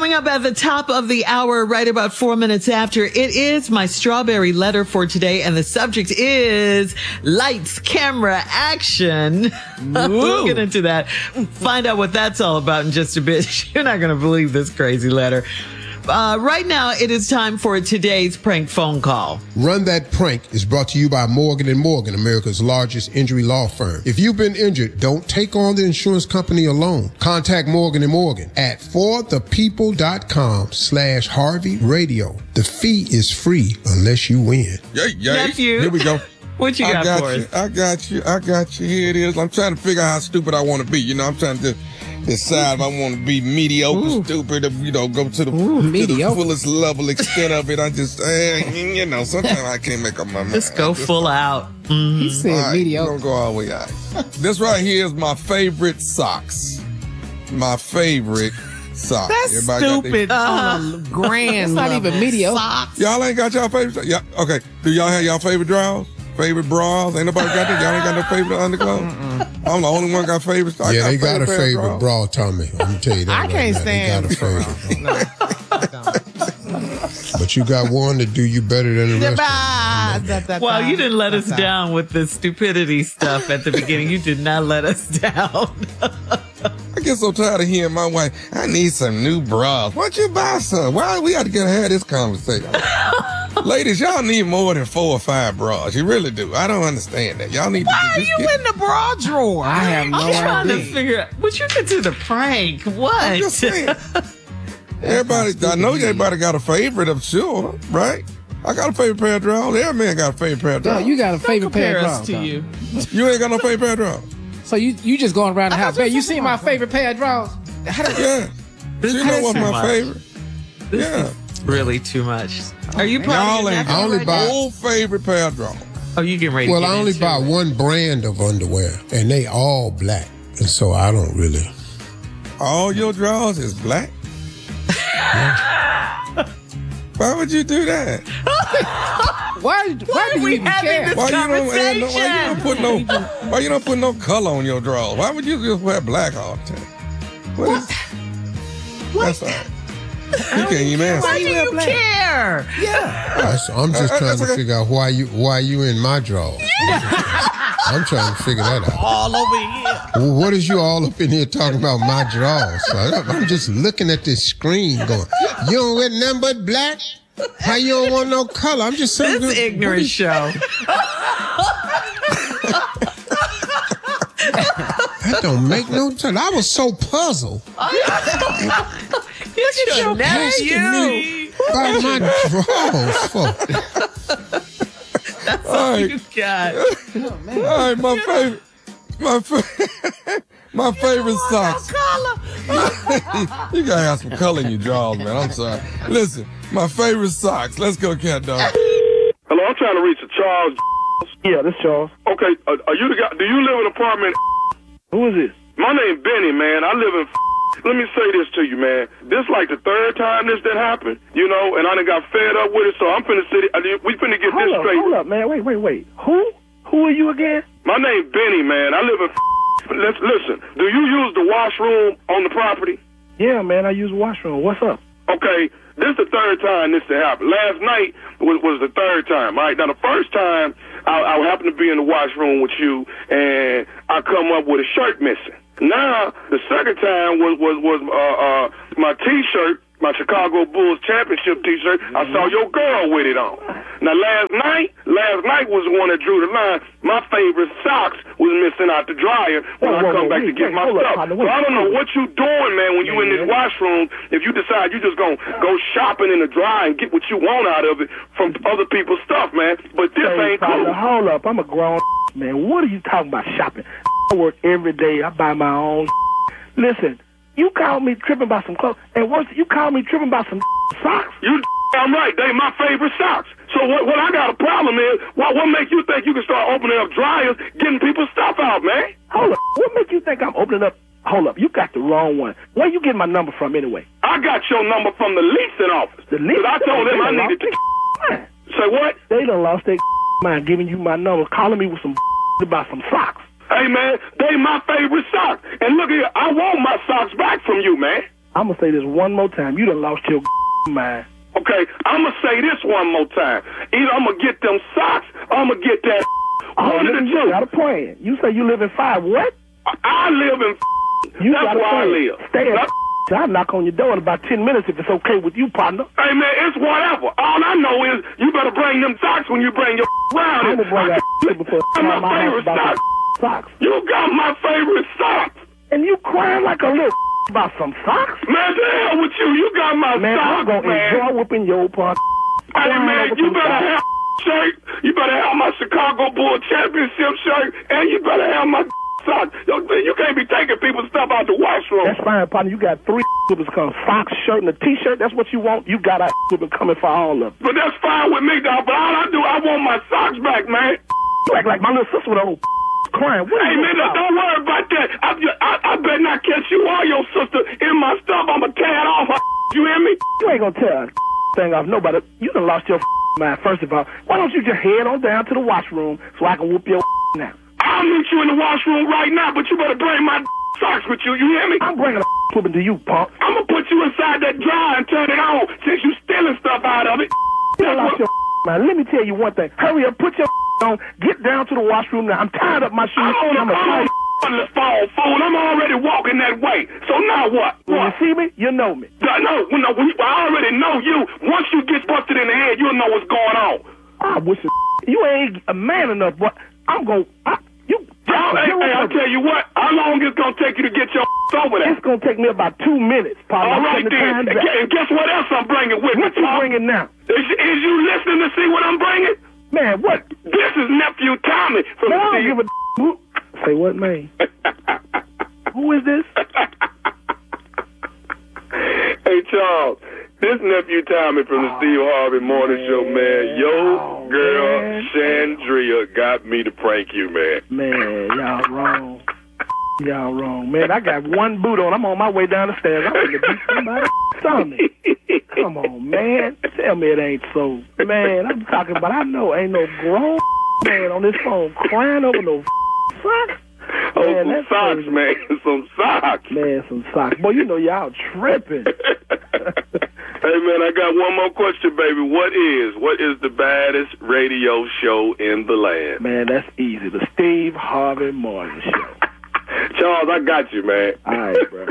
Coming up at the top of the hour, right about 4 minutes after, it is my strawberry letter for today, and the subject is lights, camera, action. We'll get into that. Find out what that's all about in just a bit. You're not going to believe this crazy letter. Right now, it is time for today's prank phone call. Run That Prank is brought to you by Morgan & Morgan, America's largest injury law firm. If you've been injured, don't take on the insurance company alone. Contact Morgan & Morgan at forthepeople.com/Harvey Radio. The fee is free unless you win. Nephew. Here we go. What you got for us? I got you. Here it is. I'm trying to figure out how stupid I want to be. I'm trying to decide if I want to be mediocre, stupid, or, go to the fullest level extent of it. I just, sometimes I can't make up my mind. Just go full out. Mm-hmm. He said mediocre. Don't go all the way out. This right here is my favorite socks. My favorite socks. That's stupid on a grand level. It's not even mediocre. Socks. Y'all ain't got y'all favorite socks? Yeah, okay. Do y'all have y'all favorite drawers? Favorite bras? Ain't nobody got that? Y'all ain't got no favorite underclothes? I'm the only one got favorites. Yeah, they got a favorite bra, Tommy. I'm going to tell you that. I can't stand they got a favorite. No, I don't. But you got one that do you better than the rest of them. Well, you didn't let us down with the stupidity stuff at the beginning. You did not let us down. I get so tired of hearing my wife, I need some new bras. Why don't you buy some? Why we got to have this conversation? Ladies, y'all need more than 4 or 5 bras. You really do. I don't understand that. Y'all need Why are you in the bra drawer? I have no idea. I'm trying to figure out. But you get to the prank. What? I'm just saying. Everybody, I know everybody got a favorite, I'm sure, right? I got a favorite pair of drawers. Every man got a favorite pair of drawers. No, you got a favorite pair of drawers. To you. You ain't got no favorite pair of drawers. So you just going around the house. Babe, you see my favorite pair of drawers? Yeah. You know what's my favorite? This is really too much. Are you probably I only buy old favorite pair of drawers? Oh, you getting ready? Well, I only buy one brand of underwear, and they all black, and so I don't really. All your drawers is black? Why would you do that? Why do you even care? Why you don't put no color on your drawers? Why would you just wear black all the time? What? That's all. You can't even answer. Why do you care? Yeah. I'm just trying to figure out why you in my drawers. I'm trying to figure that out. All over here. Well, what is you all up in here talking about my drawers? So I'm just looking at this screen going, you don't wear nothing but black? How you don't want no color? I'm just saying. This ignorant show. That don't make no sense. I was so puzzled. You should nephew. By my drawers for. That's all you got. All right, my favorite socks. You gotta have some color in your drawers, man. I'm sorry. Listen, my favorite socks. Let's go, cat dog. Hello, I'm trying to reach a Charles. Yeah, this Charles. Okay, are you the guy? Do you live in an apartment? Who is this? My name's Benny, man. I live in. Let me say this to you, man. This like the 3rd time this did happen, and I done got fed up with it, so I'm finna sit. We finna get this straight. Hold up, man. Wait. Who are you again? My name's Benny, man. I live in. Listen, do you use the washroom on the property? Yeah, man, I use the washroom. What's up? Okay, this is the 3rd time this did happen. Last night was the 3rd time, right? Now, the first time, I happened to be in the washroom with you, and I come up with a shirt missing. Now, the second time was my T-shirt, my Chicago Bulls championship T-shirt. I saw your girl with it on. Now, last night was the one that drew the line. My favorite socks was missing out the dryer when I come back to get my stuff. So I don't know what you doing, man, when you in this washroom. If you decide you just gonna go shopping in the dryer and get what you want out of it from other people's stuff, man. But this ain't cool. Hold up, I'm a grown man. What are you talking about shopping? I work every day. I buy my own. Listen, you called me tripping about some clothes, and worse, you called me tripping about some socks. I'm right. They my favorite socks. So what I got a problem is, what makes you think you can start opening up dryers, getting people's stuff out, man? Hold up. What makes you think I'm opening up? Hold up. You got the wrong one. Where you getting my number from anyway? I got your number from the leasing office. The leasing? I told them I needed to. Say what? They done lost their mind giving you my number, calling me with some about some socks. Hey, man, they my favorite socks. And look here, I want my socks back from you, man. I'm going to say this one more time. You done lost your mind. Okay, I'm going to say this one more time. Either I'm going to get them socks or I'm going to get that. One of the two. You got a plan. You say you live in 5 what? I live in you That's where I live. Stay at I'll knock on your door in about 10 minutes if it's okay with you, partner. Hey, man, it's whatever. All I know is you better bring them socks when you bring your around. I'm going to bring that before my favorite socks. You got my favorite socks. And you crying like a little about some socks? Man, the hell with you. You got my man, socks, I'm gonna enjoy whooping your part. Hey, man, you better have shirt. You better have my Chicago Bull championship shirt. And you better have my socks. You can't be taking people's stuff out the washroom. That's fine, partner. You got 3 whoopers coming. Socks, shirt, and a T-shirt. That's what you want. You got a whooping coming for all of them. But that's fine with me, dog. But all I do, I want my socks back, man. Like my little sister with a little crying. Hey, man, don't worry about that. I better not catch you or your sister in my stuff. I'm going to tear it off. You hear me? You ain't going to tear a thing off nobody. You done lost your mind. First of all, why don't you just head on down to the washroom so I can whoop your now? I'll meet you in the washroom right now, but you better bring my socks with you. You hear me? I'm bringing a whooping to you, punk. I'm going to put you inside that dryer and turn it on since you stealing stuff out of it. You done lost your mind. Let me tell you one thing. Hurry up, put your on, get down to the washroom now. I'm tired of my shoes. I'm on the phone, fool. I'm already walking that way. So now what? When you see me, you know me. No, I already know you. Once you get busted in the head, you'll know what's going on. I wish you ain't a man enough, but I'm going to... Hey, I'll tell you what. How long is it going to take you to get your over there? It's going to take me about 2 minutes, partner. All right, then. And guess what else I'm bringing with me, What you bringing now? Is you listening to see what I'm bringing? Man, what? This is nephew Tommy from man, I don't give a Say what, man? Who is this? Hey, Charles. This nephew Tommy from the Steve Harvey Morning Show, man. Yo, girl, man. Chandria got me to prank you, man. Man, y'all wrong. Y'all wrong. Man, I got one boot on. I'm on my way down the stairs. I'm going to beat somebody. Tommy. Come on, man. Tell me it ain't so. Man, I'm talking about, I know ain't no grown man on this phone crying over no socks. Oh, man, some socks, crazy. Man. Some socks. Man, some socks. Boy, you know y'all tripping. Hey, man, I got one more question, baby. What is the baddest radio show in the land? Man, that's easy. The Steve Harvey Morning Show. Charles, I got you, man. All right, bro.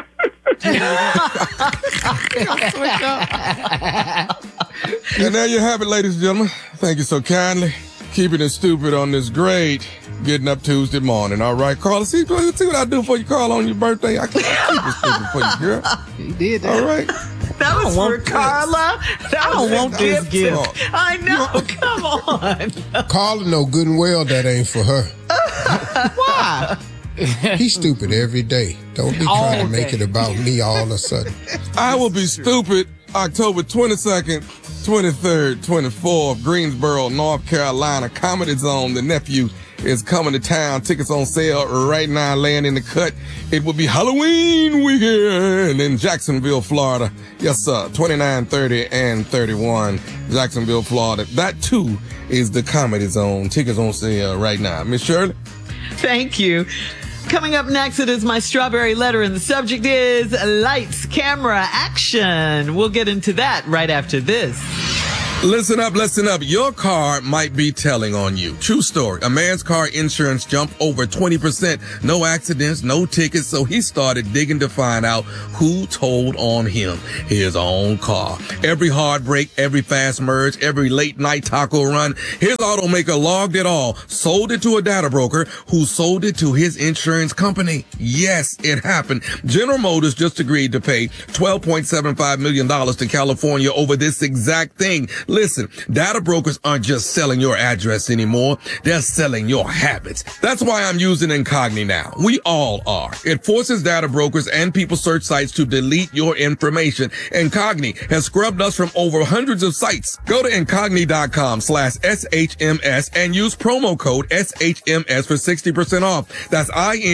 And there you have it, ladies and gentlemen. Thank you so kindly. Keeping it stupid on this great Getting Up Tuesday morning. All right, Carla, see what I do for you, Carla, on your birthday. I keep it stupid for you, girl. You did that. All right. That was for Carla. I don't want this gift. I know. Come on. Carla know good and well that ain't for her. Why? He's stupid every day. Don't be trying to make it about me all of a sudden. I will be stupid October 22nd, 23rd, 24th, Greensboro, North Carolina, Comedy Zone. The nephew is coming to town. Tickets on sale right now, laying in the cut. It will be Halloween weekend in Jacksonville, Florida. Yes, sir. 29, 30, and 31, Jacksonville, Florida. That, too, is the Comedy Zone. Tickets on sale right now. Miss Shirley? Thank you. Coming up next, it is my strawberry letter, and the subject is lights, camera, action. We'll get into that right after this. Listen up. Your car might be telling on you. True story. A man's car insurance jumped over 20%. No accidents, no tickets. So he started digging to find out who told on him. His own car. Every hard break, every fast merge, every late night taco run. His automaker logged it all, sold it to a data broker who sold it to his insurance company. Yes, it happened. General Motors just agreed to pay $12.75 million to California over this exact thing. Listen, data brokers aren't just selling your address anymore. They're selling your habits. That's why I'm using Incogni now. We all are. It forces data brokers and people search sites to delete your information. Incogni has scrubbed us from over hundreds of sites. Go to Incogni.com/SHMS and use promo code SHMS for 60% off. That's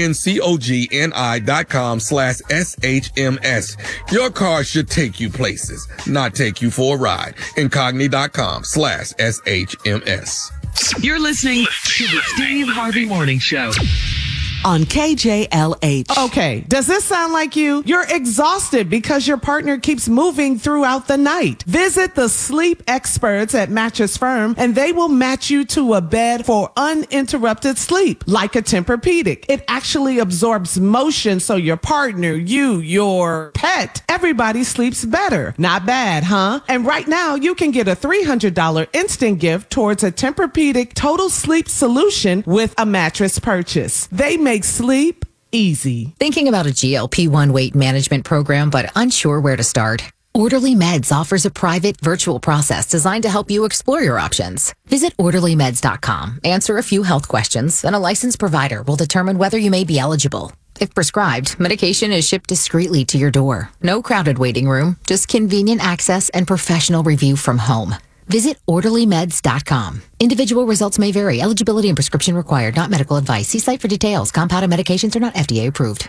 INCOGNI.com/SHMS. Your car should take you places, not take you for a ride. Incogni.com/SHMS. You're listening to the Steve Harvey Morning Show. on KJLH. Okay, does this sound like you? You're exhausted because your partner keeps moving throughout the night. Visit the sleep experts at Mattress Firm and they will match you to a bed for uninterrupted sleep, like a Tempur-Pedic. It actually absorbs motion so your partner, you, your pet, everybody sleeps better. Not bad, huh? And right now you can get a $300 instant gift towards a Tempur-Pedic total sleep solution with a mattress purchase. They make sleep easy. Thinking about a GLP-1 weight management program but unsure where to start? Orderly Meds offers a private virtual process designed to help you explore your options. Visit orderlymeds.com, answer a few health questions, and a licensed provider will determine whether you may be eligible. If prescribed, medication is shipped discreetly to your door. No crowded waiting room, just convenient access and professional review from home. Visit orderlymeds.com. Individual results may vary. Eligibility and prescription required, not medical advice. See site for details. Compounded medications are not FDA approved.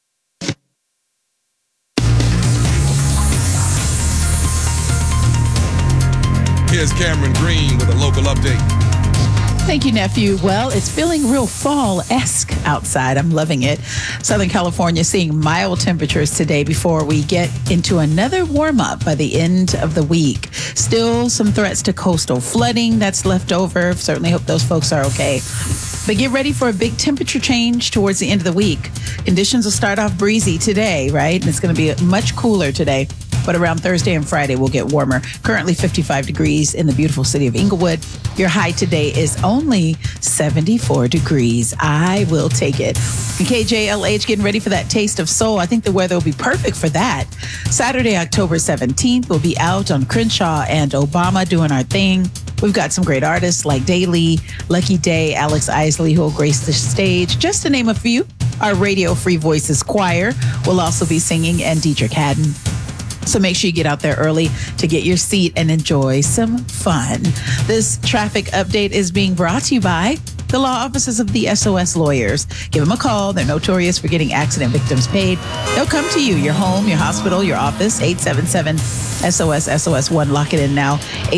Here's Cameron Green with a local update. Thank you, nephew. Well, it's feeling real fall-esque outside. I'm loving it. Southern California seeing mild temperatures today before we get into another warm-up by the end of the week. Still some threats to coastal flooding that's left over. Certainly hope those folks are okay. But get ready for a big temperature change towards the end of the week. Conditions will start off breezy today, right? And it's going to be much cooler today. But around Thursday and Friday, we'll get warmer. Currently 55 degrees in the beautiful city of Inglewood. Your high today is only 74 degrees. I will take it. And KJLH getting ready for that taste of soul. I think the weather will be perfect for that. Saturday, October 17th, we'll be out on Crenshaw and Obama doing our thing. We've got some great artists like Daly, Lucky Day, Alex Isley, who will grace the stage, just to name a few. Our Radio Free Voices Choir will also be singing, and Dietrich Haddon. So make sure you get out there early to get your seat and enjoy some fun. This traffic update is being brought to you by the law offices of the SOS Lawyers. Give them a call. They're notorious for getting accident victims paid. They'll come to you, your home, your hospital, your office, 877-SOS-SOS-1. Lock it in now,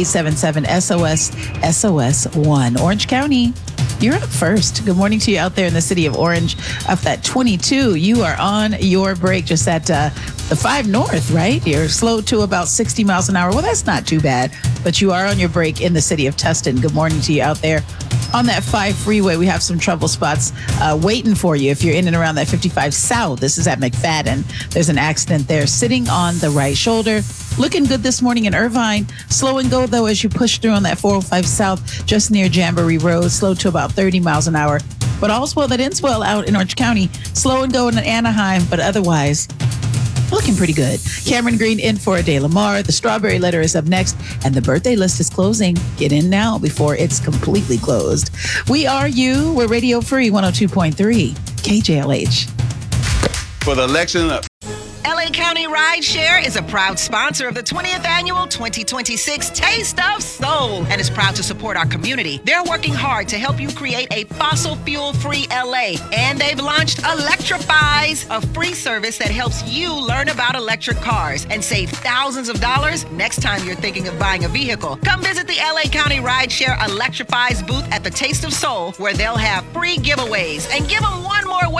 877-SOS-SOS-1. Orange County, you're up first. Good morning to you out there in the city of Orange. Up that 22, you are on your break just at the 5 North, right? You're slow to about 60 miles an hour. Well, that's not too bad, but you are on your break in the city of Tustin. Good morning to you out there. On that 5 freeway, we have some trouble spots waiting for you if you're in and around that 55 South. This is at McFadden. There's an accident there sitting on the right shoulder. Looking good this morning in Irvine. Slow and go, though, as you push through on that 405 South just near Jamboree Road. Slow to about 30 miles an hour. But all's well that ends well out in Orange County. Slow and go in Anaheim, but otherwise looking pretty good. Cameron Green in for Ade Lamar. The Strawberry Letter is up next, and the birthday list is closing. Get in now before it's completely closed. We are you. We're Radio Free 102.3 KJLH. For the election of LA County Rideshare is a proud sponsor of the 20th annual 2026 Taste of Soul and is proud to support our community. They're working hard to help you create a fossil fuel-free LA, and they've launched Electrifies, a free service that helps you learn about electric cars and save thousands of dollars next time you're thinking of buying a vehicle. Come visit the LA County Rideshare Electrifies booth at the Taste of Soul, where they'll have free giveaways, and give them one more way